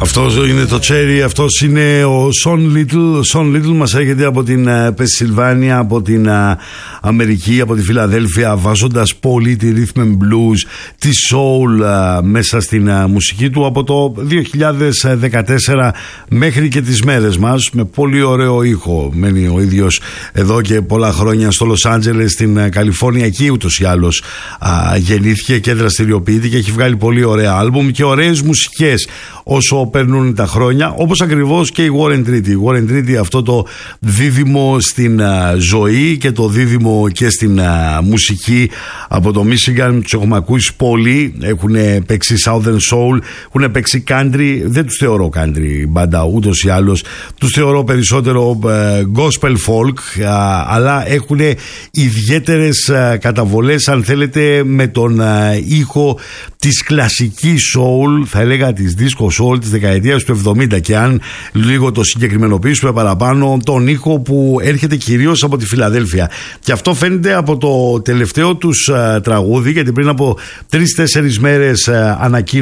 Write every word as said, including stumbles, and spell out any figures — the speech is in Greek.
Αυτό είναι το Cherry, αυτός είναι ο Sean Little. Sean Little μας έρχεται από την Πενσιλβάνια, από την Αμερική, από τη Φιλαδέλφια, βάζοντας πολύ τη rhythm and blues, τη soul μέσα στην μουσική του από το δύο χιλιάδες δεκατέσσερα μέχρι και τις μέρες μας, με πολύ ωραίο ήχο. Μένει ο ίδιος εδώ και πολλά χρόνια στο Λος Άντζελες, στην Καλιφόρνια, εκεί ούτως ή άλλως α, γεννήθηκε και δραστηριοποιείται και έχει βγάλει πολύ ωραία άλμπουμ και ωραίες μουσικές όσο περνούν τα χρόνια, όπως ακριβώς και η Warren Treaty. Η Warren Treaty, αυτό το δίδυμο στην α, ζωή και το δίδυμο και στην α, μουσική από το Michigan. Τους έχουμε ακούσει πολύ, έχουν παίξει Southern Soul, έχουν παίξει country. Δεν τους θεωρώ country μπάντα ούτως ή άλλως, τους θεωρώ περισσότερο ε, gospel folk, α, αλλά έχουν ιδιαίτερες α, καταβολές, αν θέλετε, με τον α, ήχο της κλασικής soul, θα έλεγα της disco soul της δεκαετίας του εβδομήντα, και αν λίγο το συγκεκριμενοποιήσουμε παραπάνω, τον ήχο που έρχεται κυρίως από τη Φιλαδέλφια. Και αυτό φαίνεται από το τελευταίο τους α, τραγούδι, γιατί πριν από τρεις-τέσσερις μέρες ανακοίνωσαν